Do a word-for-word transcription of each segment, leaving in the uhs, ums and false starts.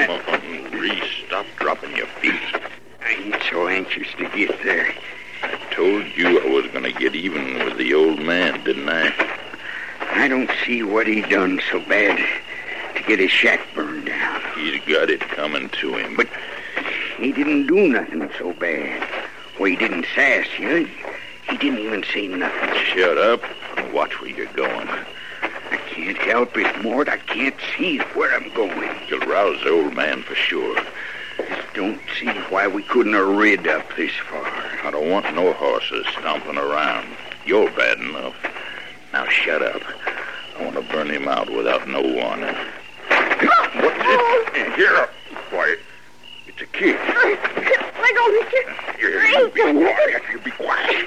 Come on, Reese. Stop dropping your feet. I ain't so anxious to get there. I told you I was going to get even with the old man, didn't I? I don't see what he done so bad to get his shack burned down. He's got it coming to him. But he didn't do nothing so bad. Well, he didn't sass you. He didn't even say nothing. Shut up and watch where you're going. I can't help it, Mort. I can't see where I'm going. You'll rouse the old man for sure. Just don't see why we couldn't have rid up this far. I don't want no horses stomping around. You're bad enough. Now shut up. I want to burn him out without no warning. What's it? Get up. Quiet. It's a kid. Let go, mister. You be quiet. You be quiet.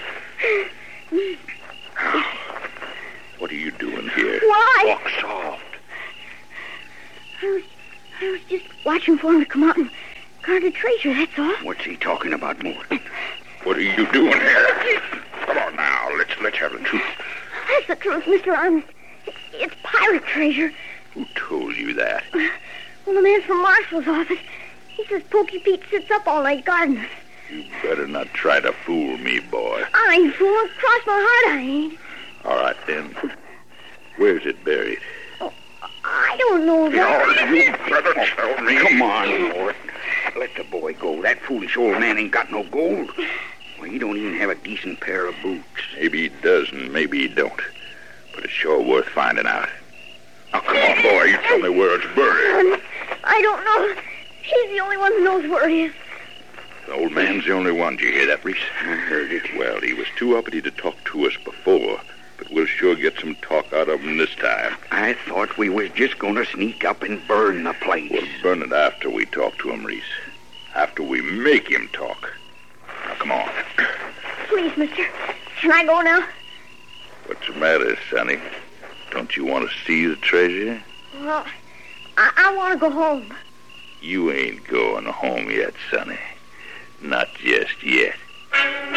What are you doing here? Why? Walk soft. I was, I was just watching for him to come out and guard the treasure, that's all. What's he talking about, Mort? What are you doing here? Come on now. Let's let's have the truth. That's the truth, Mister Arms. It's pirate treasure. Who told you that? Well, the man from Marshall's office. He says Pokey Pete sits up all night guarding us. You better not try to fool me, boy. I ain't fooling. Cross my heart, I ain't. All right, then. Where's it buried? Oh, I don't know that. No, you better tell me. Come on, Mort. Let the boy go. That foolish old man ain't got no gold. Well, he don't even have a decent pair of boots. Maybe he does and maybe he don't. But it's sure worth finding out. Now, come on, boy. You tell me where it's buried. Um, I don't know. She's the only one who knows where it is. The old man's the only one. Did you hear that, Reese? I heard it. Well, he was too uppity to talk to us before, but we'll sure get some talk out of him this time. I thought we was just going to sneak up and burn the place. We'll burn it after we talk to him, Reese. After we make him talk. Now, come on. Please, mister. Can I go now? What's the matter, Sonny? Don't you want to see the treasure? Well, I, I want to go home. You ain't going home yet, Sonny. Not just yet.